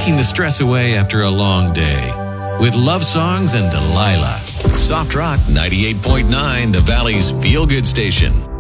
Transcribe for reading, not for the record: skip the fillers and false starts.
taking the stress away after a long day. With love songs and Delilah. Soft Rock 98.9, the Valley's feel-good station.